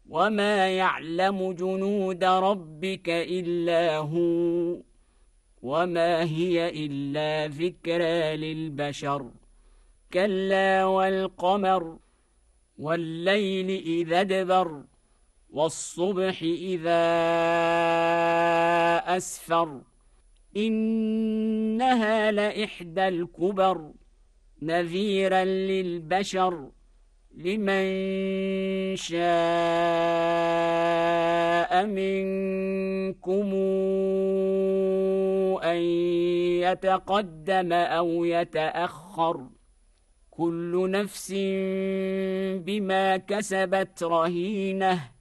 وما يعلم جنود ربك إلا هو وما هي إلا ذكرى للبشر كلا والقمر والليل إذا ادبر والصبح إذا أسفر إنها لإحدى الكبر نذيرا للبشر لمن شاء منكم أن يتقدم أو يتأخر كل نفس بما كسبت رهينة